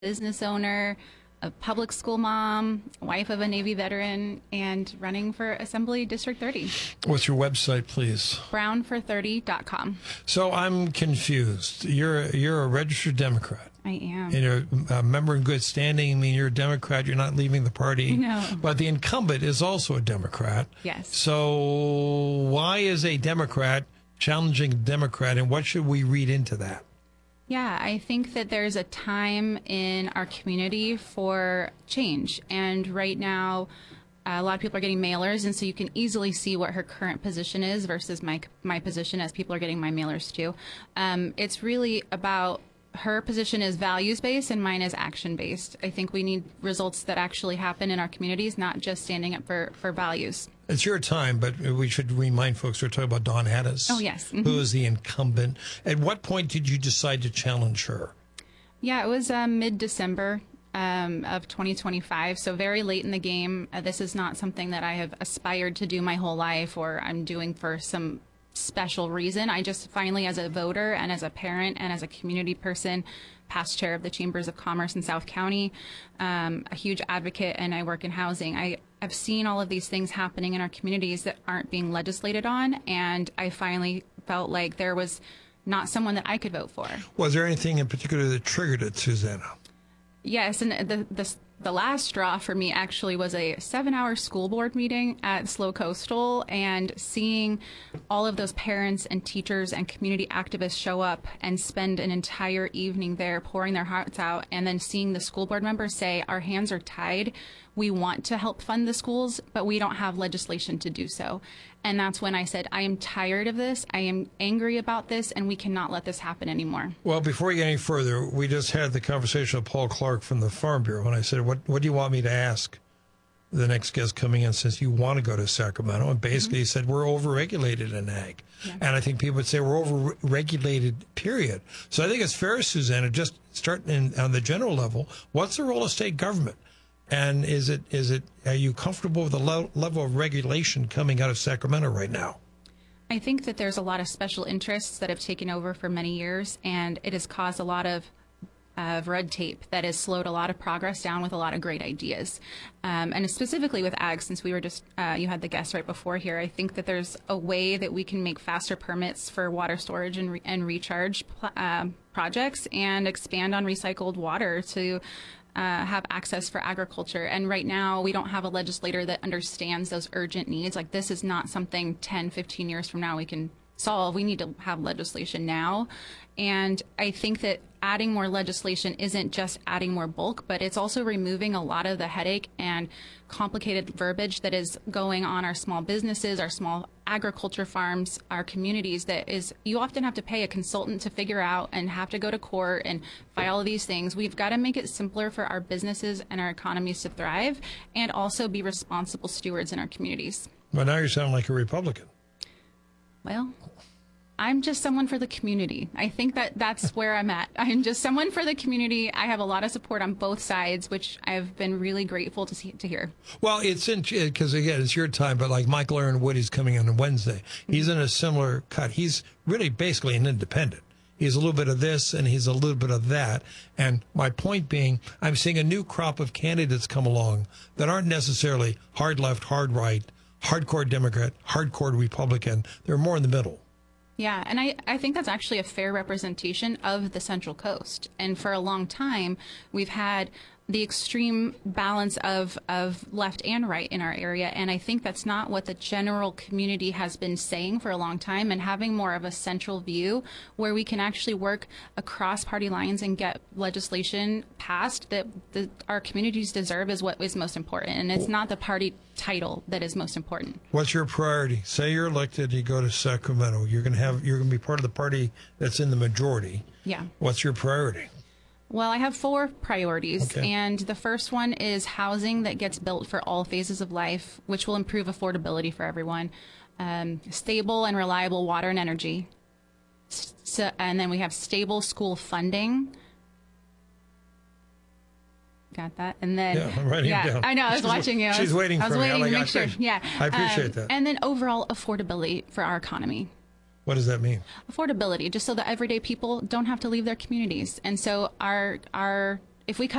business owner, a public school mom, wife of a Navy veteran, and running for Assembly District 30. What's your website, please? brownfor30.com. So I'm confused. You're a registered Democrat. I am. And you're a member in good standing. I mean, you're a Democrat. You're not leaving the party. No. But the incumbent is also a Democrat. Yes. So why is a Democrat challenging a Democrat, and what should we read into that? Yeah, I think that there's a time in our community for change. And right now, a lot of people are getting mailers, and so you can easily see what her current position is versus my position as people are getting my mailers too. It's really about her position is values-based and mine is action-based. I think we need results that actually happen in our communities, not just standing up for values. It's your time, but we should remind folks we're talking about Dawn Hattis. Oh, yes. Who is the incumbent. At what point did you decide to challenge her? Yeah, it was mid-December of 2025, so very late in the game. This is not something that I have aspired to do my whole life or I'm doing for some special reason. I just finally, as a voter and as a parent and as a community person, past chair of the Chambers of Commerce in South County, a huge advocate, and I work in housing. I've seen all of these things happening in our communities that aren't being legislated on, and I finally felt like there was not someone that I could vote for. Was there anything in particular that triggered it, Susanna? Yes, and the last straw for me actually was a 7-hour school board meeting at SLO Coastal, and seeing all of those parents and teachers and community activists show up and spend an entire evening there pouring their hearts out, and then seeing the school board members say, our hands are tied. We want to help fund the schools, but we don't have legislation to do so. And that's when I said, I am tired of this. I am angry about this, and we cannot let this happen anymore. Well, before we get any further, we just had the conversation with Paul Clark from the Farm Bureau, and I said, what do you want me to ask the next guest coming in since you want to go to Sacramento? And basically he said, we're overregulated in ag. Yeah. And I think people would say we're overregulated, period. So I think it's fair, Susanna, just starting on the general level, what's the role of state government? And are you comfortable with the level of regulation coming out of Sacramento right now? I think that there's a lot of special interests that have taken over for many years, and it has caused a lot of red tape that has slowed a lot of progress down with a lot of great ideas. And specifically with ag, since we were just, you had the guest right before here, I think that there's a way that we can make faster permits for water storage and recharge projects, and expand on recycled water to have access for agriculture. And right now we don't have a legislator that understands those urgent needs. Like, this is not something 10, 15 years from now we can solve. We need to have legislation now. And I think that adding more legislation isn't just adding more bulk, but it's also removing a lot of the headache and complicated verbiage that is going on our small businesses, our small agriculture farms, our communities, that is, you often have to pay a consultant to figure out and have to go to court and file all these things. We've got to make it simpler for our businesses and our economies to thrive, and also be responsible stewards in our communities. But now you sound like a Republican. Well, I'm just someone for the community. I think that that's where I'm at. I'm just someone for the community. I have a lot of support on both sides, which I've been really grateful to hear. Well, it's because, again, it's your time, but like Michael Aaron Wood is coming on Wednesday. He's in a similar cut. He's really basically an independent. He's a little bit of this and he's a little bit of that. And my point being, I'm seeing a new crop of candidates come along that aren't necessarily hard left, hard right, hardcore Democrat, hardcore Republican. They're more in the middle. Yeah, and I think that's actually a fair representation of the Central Coast. And for a long time, we've had the extreme balance of left and right in our area. And I think that's not what the general community has been saying for a long time, and having more of a central view where we can actually work across party lines and get legislation passed that our communities deserve is what is most important. And it's not the party title that is most important. What's your priority? Say you're elected, you go to Sacramento. You're going to be part of the party that's in the majority. Yeah. What's your priority? Well, I have 4 priorities, okay. And the first one is housing that gets built for all phases of life, which will improve affordability for everyone. Stable and reliable water and energy. And then we have stable school funding. Got that? And then, yeah, I'm writing it down. I know, I was watching you. She's waiting for me. I was waiting to make sure. Yeah. I appreciate that. And then overall affordability for our economy. What does that mean? Affordability, just so that everyday people don't have to leave their communities. And so our if we cut